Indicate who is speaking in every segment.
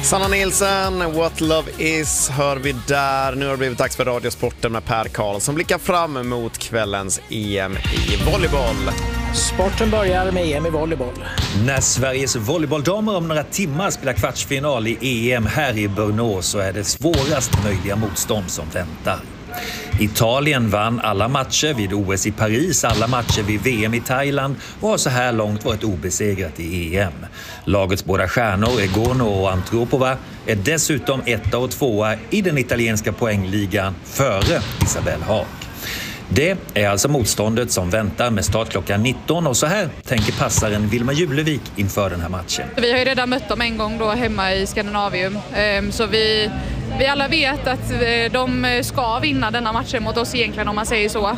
Speaker 1: Sanna Nilsson, What Love Is hör vi där. Nu har det blivit dags för Radiosporten med Per Karl som blickar fram mot kvällens EM i volleyboll.
Speaker 2: Sporten börjar med EM i volleyboll.
Speaker 3: När Sveriges volleybolldamer om några timmar spelar kvartsfinal i EM här i Brno så är det svårast möjliga motstånd som väntar. Italien vann alla matcher vid OS i Paris, alla matcher vid VM i Thailand och har så här långt varit obesegrat i EM. Lagets båda stjärnor, Egono och Antropova, är dessutom 1 och 2 i den italienska poängligan före Isabelle Haag. Det är alltså motståndet som väntar med start klockan 19 och så här tänker passaren Vilma Julevik inför den här matchen.
Speaker 4: Vi har ju redan mött dem en gång då hemma i Skandinavium, så vi alla vet att de ska vinna denna matchen mot oss egentligen, om man säger så.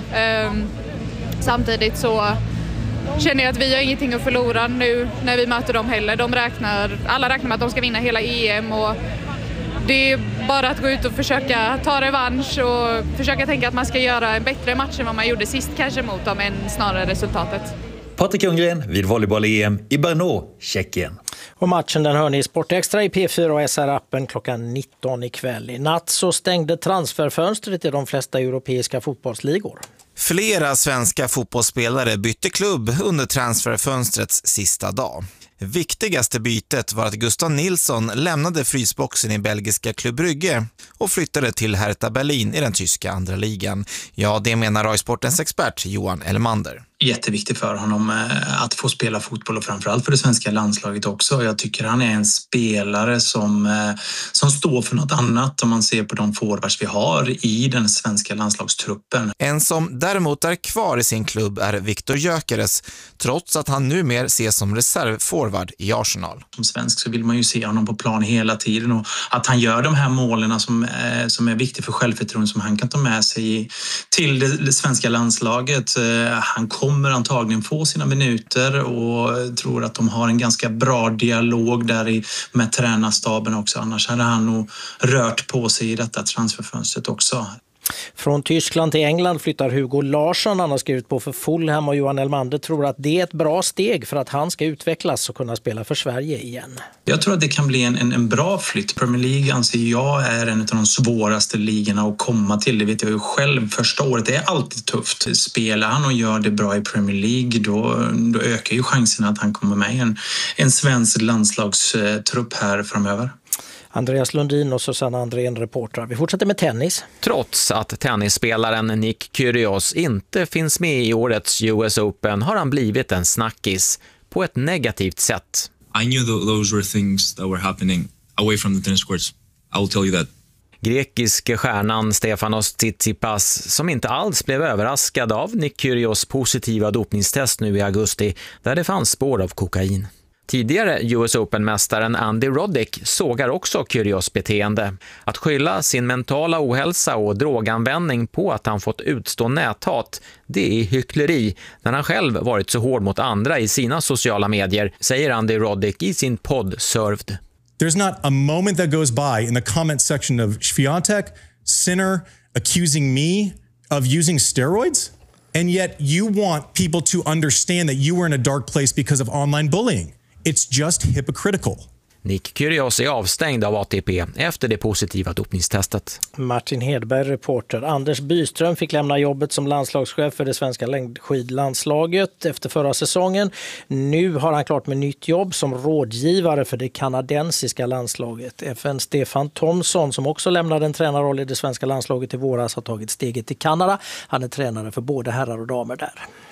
Speaker 4: Samtidigt så känner jag att vi har ingenting att förlora nu när vi möter dem heller. Alla räknar med att de ska vinna hela EM och det är bara att gå ut och försöka ta revansch och försöka tänka att man ska göra en bättre match än vad man gjorde sist kanske mot dem än snarare resultatet.
Speaker 3: Patrik Ljunggren vid volleyboll-EM i Brno, Tjeckien.
Speaker 2: Och matchen den hör ni i Sportextra i P4 och SR-appen klockan 19 ikväll. I natt så stängde transferfönstret i de flesta europeiska fotbollsligor.
Speaker 5: Flera svenska fotbollsspelare bytte klubb under transferfönstrets sista dag. Viktigaste bytet var att Gustav Nilsson lämnade frysboxen i belgiska Club Brugge och flyttade till Hertha Berlin i den tyska andra ligan. Ja, det menar Radiosportens expert Johan Elmander.
Speaker 6: Jätteviktigt för honom att få spela fotboll och framförallt för det svenska landslaget också. Jag tycker han är en spelare som står för något annat om man ser på de forwards vi har i den svenska landslagstruppen.
Speaker 5: En som däremot är kvar i sin klubb är Viktor Gyökeres, trots att han numera ses som reservforward i Arsenal.
Speaker 6: Som svensk så vill man ju se honom på plan hela tiden och att han gör de här målen som är viktiga för självförtroende som han kan ta med sig till det svenska landslaget. Han kommer antagligen få sina minuter och tror att de har en ganska bra dialog där med tränarstaben också. Annars hade han nog rört på sig i detta transferfönstret också.
Speaker 2: Från Tyskland till England flyttar Hugo Larsson. Han har skrivit på för Fulham och Johan Elmander tror att det är ett bra steg för att han ska utvecklas och kunna spela för Sverige igen.
Speaker 6: Jag tror att det kan bli en bra flytt. Premier League anser jag är en av de svåraste ligorna att komma till. Det vet jag ju själv. Första året är alltid tufft. Spelar han och gör det bra i Premier League då ökar ju chansen att han kommer med i en svensk landslagstrupp här framöver.
Speaker 2: Andreas Lundin och Susanna Andrén, reportrar. Vi fortsätter med tennis.
Speaker 7: Trots att tennisspelaren Nick Kyrgios inte finns med i årets US Open har han blivit en snackis på ett negativt sätt.
Speaker 8: I knew those were things that were happening away from the tennis courts. I will tell you that.
Speaker 7: Grekiske stjärnan Stefanos Tsitsipas, som inte alls blev överraskad av Nick Kyrgios positiva dopningstest nu i augusti där det fanns spår av kokain. Tidigare US Open-mästaren Andy Roddick sågar också Kyrgios beteende. Att skylla sin mentala ohälsa och droganvändning på att han fått utstå näthat, det är hyckleri när han själv varit så hård mot andra i sina sociala medier, säger Andy Roddick i sin podd Served.
Speaker 9: There's not a moment that goes by in the comment section of Swiatek, Sinner, accusing me of using steroids, and yet you want people to understand that you were in a dark place because of online bullying. It's just hypocritical.
Speaker 7: Nick Kyrgios är avstängd av ATP efter det positiva dopningstestet.
Speaker 2: Martin Hedberg, reporter. Anders Byström fick lämna jobbet som landslagschef för det svenska längdskidlandslaget efter förra säsongen. Nu har han klart med nytt jobb som rådgivare för det kanadensiska landslaget. FN Stefan Thomsson, som också lämnade en tränarroll i det svenska landslaget i våras, har tagit steget till Kanada. Han är tränare för både herrar och damer där.